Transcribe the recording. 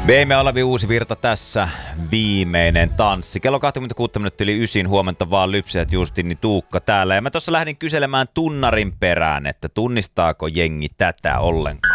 VM Olavi Uusi Virta tässä, viimeinen tanssi. Kello 26 minuuttia yli 9, huomenta vaan lypsäjät Justini Tuukka täällä. Ja mä tossa lähdin kyselemään tunnarin perään, että tunnistaako jengi tätä ollenkaan.